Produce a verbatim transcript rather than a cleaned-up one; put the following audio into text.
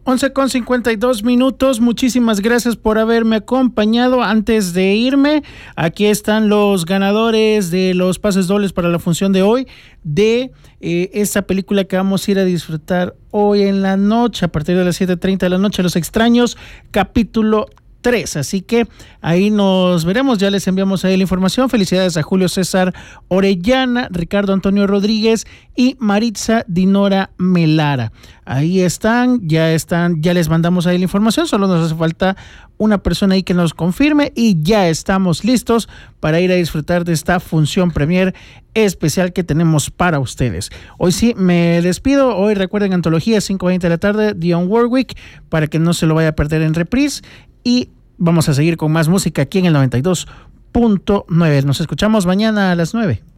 once con cincuenta y dos minutos, muchísimas gracias por haberme acompañado. Antes de irme, aquí están los ganadores de los pases dobles para la función de hoy de eh, esta película que vamos a ir a disfrutar hoy en la noche, a partir de las siete treinta de la noche, Los Extraños, capítulo tres. Así que ahí nos veremos, ya les enviamos ahí la información. Felicidades a Julio César Orellana, Ricardo Antonio Rodríguez y Maritza Dinora Melara. Ahí están, ya están, ya les mandamos ahí la información, solo nos hace falta una persona ahí que nos confirme y ya estamos listos para ir a disfrutar de esta función premier especial que tenemos para ustedes. Hoy sí me despido, hoy recuerden Antología, cinco veinte de la tarde, Dionne Warwick, para que no se lo vaya a perder en reprise. Y vamos a seguir con más música aquí en el noventa y dos punto nueve. Nos escuchamos mañana a las nueve.